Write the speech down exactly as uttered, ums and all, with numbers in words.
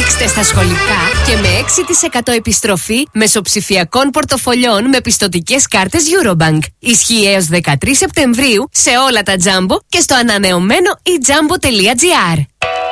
Ρίξτε στα σχολικά και με έξι τοις εκατό επιστροφή μεσοψηφιακών πορτοφολιών με πιστωτικές κάρτες Eurobank. Ισχύει έως δεκατρείς Σεπτεμβρίου σε όλα τα Jumbo και στο ανανεωμένο e jumbo τελεία gr.